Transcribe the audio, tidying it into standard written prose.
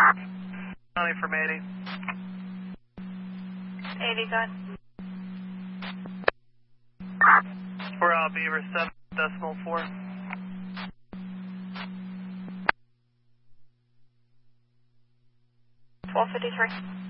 County from 80. 80, go ahead. We're out Beaver 7.4. 1253.